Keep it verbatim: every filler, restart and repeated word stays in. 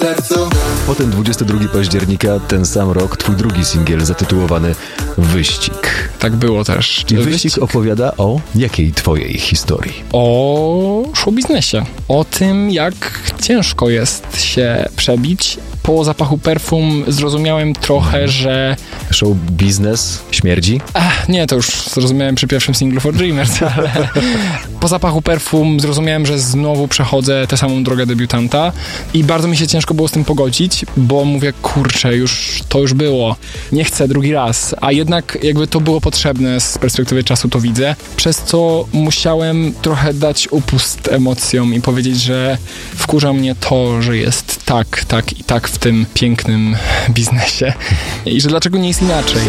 Potem dwudziestego drugiego października, ten sam rok, twój drugi singiel zatytułowany Wyścig. Tak było też. I Wyścig, Wyścig opowiada o jakiej twojej historii? O showbiznesie. O tym, jak ciężko jest się przebić. Po zapachu perfum zrozumiałem trochę, hmm. że... Show biznes śmierdzi? Ach, nie, to już zrozumiałem przy pierwszym singlu For Dreamers, ale po zapachu perfum zrozumiałem, że znowu przechodzę tę samą drogę debiutanta i bardzo mi się ciężko było z tym pogodzić, bo mówię, kurczę, już to już było. Nie chcę drugi raz, a jednak jakby to było potrzebne z perspektywy czasu, to widzę, przez co musiałem trochę dać upust emocjom i powiedzieć, że wkurza mnie to, że jest tak, tak i tak w tym pięknym biznesie i że dlaczego nie jest inaczej.